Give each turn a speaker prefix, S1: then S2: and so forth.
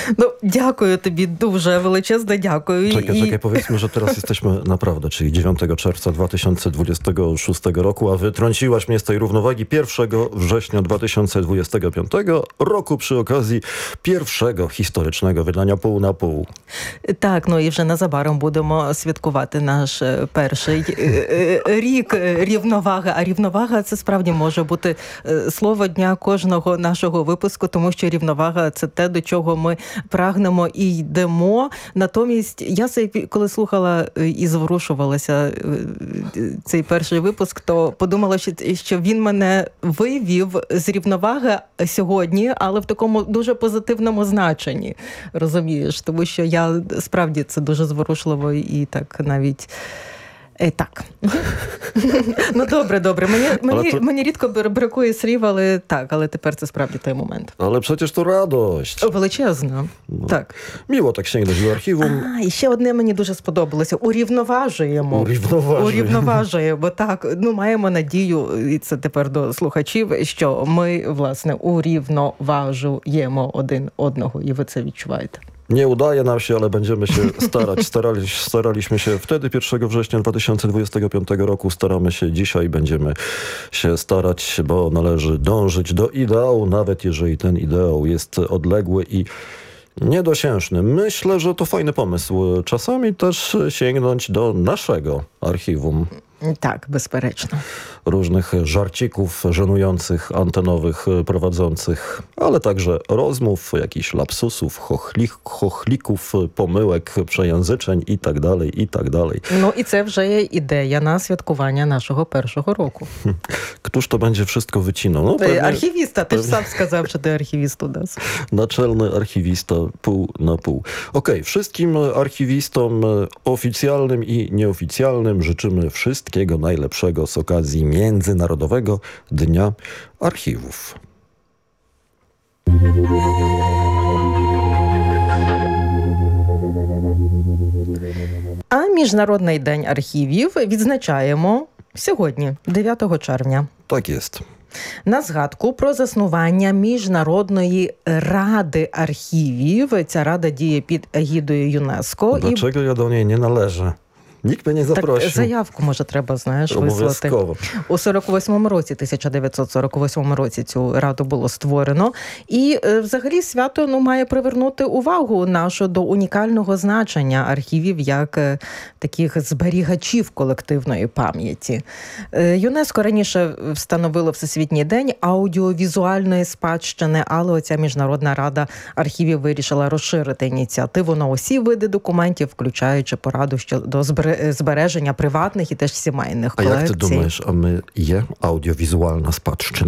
S1: No, dякую тобі, дуже величезне дякую.
S2: Czekaj, powiedzmy, że teraz jesteśmy naprawdę, czyli 9 czerwca 2026 roku, a wytrąciłaś mnie z tej równowagi 1 września 2025 roku przy okazji pierwszego historycznego wydania Pół na Pół.
S1: Так, ну і вже незабаром будемо святкувати наш перший рік рівноваги. А рівновага – це справді може бути слово дня кожного нашого випуску, тому що рівновага – це те, до чого ми прагнемо і йдемо. Натомість, я коли слухала і зворушувалася цей перший випуск, то подумала, що він мене вивів з рівноваги сьогодні, але в такому дуже позитивному значенні, розумієш? Тому що я справді це дуже зворушливо і так навіть... Так. Ну, добре. Мені рідко бракує слів, але тепер це справді той момент.
S2: Але przecież to radość.
S1: Величезно.
S2: No.
S1: Так.
S2: Miło tak sięgnąć do archiwum.
S1: І ще одне мені дуже сподобалося. Урівноважуємо. Бо так, маємо надію, і це тепер до слухачів, що ми, власне, урівноважуємо один одного, і ви це відчуваєте.
S2: Nie udaje nam się, ale będziemy się starać. Staraliśmy się wtedy, 1 września 2025 roku. Staramy się dzisiaj, będziemy się starać, bo należy dążyć do ideału, nawet jeżeli ten ideał jest odległy i niedosiężny. Myślę, że to fajny pomysł. Czasami też sięgnąć do naszego archiwum.
S1: Tak, bezperecznie.
S2: Różnych żarcików żenujących, antenowych, prowadzących, ale także rozmów, jakichś lapsusów, chochlików, pomyłek, przejęzyczeń i tak dalej, i tak dalej.
S1: No i це вже є ідея на святкування нашого першого року.
S2: Któż to będzie wszystko wycinał? No, pewnie,
S1: архівіста, ти ж сам сказав, що ти архівіст у нас.
S2: Naczelny archiwista pół na pół. Okej, wszystkim archiwistom oficjalnym i nieoficjalnym życzymy wszystkiego najlepszego z okazji Międzynarodowego Dnia Archiwów.
S1: А Міжнародний день архівів відзначаємо сьогодні, 9 червня.
S2: Tak jest.
S1: На згадку про заснування Міжнародної ради архівів. Ця рада діє під егідою ЮНЕСКО.
S2: Dlaczego ja do niej nie należę? Nikt mnie nie zaprosił.
S1: Так, заявку, може, треба, знаєш, вислати.
S2: Обов'язково.
S1: У 1948 році цю раду було створено. І взагалі свято має привернути увагу нашу до унікального значення архівів як таких зберігачів колективної пам'яті. ЮНЕСКО раніше встановило Всесвітній день аудіовізуальної спадщини, але оця Міжнародна рада архівів вирішила розширити ініціативу на усі види документів, включаючи пораду щодо збереження приватних і теж сімейних колекцій.
S2: A jak ty думаєш, a my є аудіовізуальна спадщина?